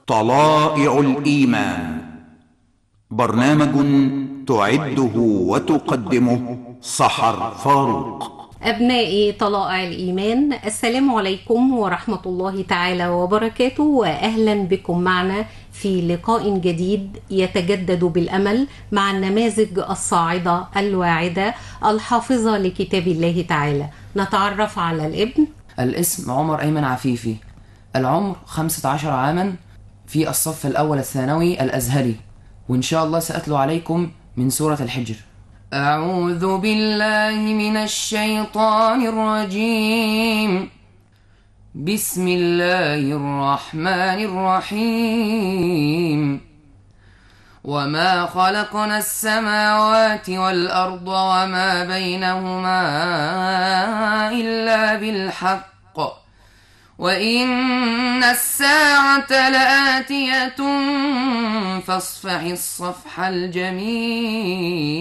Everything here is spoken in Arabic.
طلائع الإيمان، برنامج تعده وتقدمه سحر فاروق. أبنائي طلائع الإيمان، السلام عليكم ورحمة الله تعالى وبركاته، وأهلا بكم معنا في لقاء جديد يتجدد بالأمل مع النماذج الصاعدة الواعدة الحافظة لكتاب الله تعالى. نتعرف على الابن. الاسم عمر أيمن عفيفي، العمر 15 عاما، في الصف الأول الثانوي الأزهري، وإن شاء الله سأتلو عليكم من سورة الحجر. أعوذ بالله من الشيطان الرجيم. بسم الله الرحمن الرحيم. وما خلقنا السماوات والأرض وما بينهما إلا بالحق وإن الساعة لآتية فاصفح الصفح الجميل